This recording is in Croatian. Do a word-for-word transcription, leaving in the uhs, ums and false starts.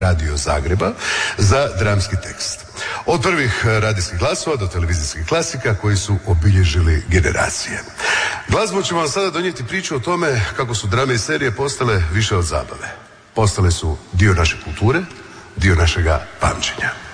Radio Zagreba za dramski tekst. Od prvih radijskih glasova do televizijskih klasika koji su obilježili generacije. Glazbom ćemo vam sada donijeti priču o tome kako su drame i serije postale više od zabave. Postale su dio naše kulture, dio našega pamćenja.